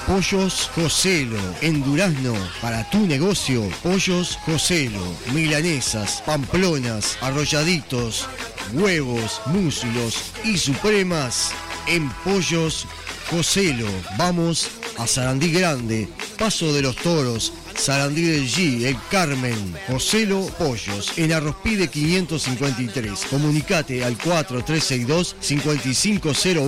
Pollos Joselo. En Durazno, para tu negocio, Pollos Joselo. Milanesas, pamplonas, arrolladitos, huevos, muslos y supremas en Pollos Joselo. Vamos a Sarandí Grande, Paso de los Toros, Sarandí del G, El Carmen. Joselo Pollos, en Arrospide 553. Comunicate al 4362-5501.